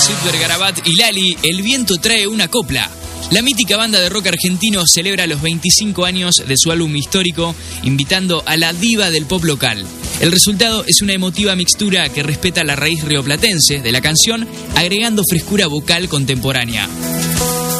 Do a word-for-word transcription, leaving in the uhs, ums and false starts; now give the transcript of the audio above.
Sudber Garabat y Lali, El viento trae una copla. La mítica banda de rock argentino celebra los veinticinco años de su álbum histórico, invitando a la diva del pop local. El resultado es una emotiva mixtura que respeta la raíz rioplatense de la canción, agregando frescura vocal contemporánea.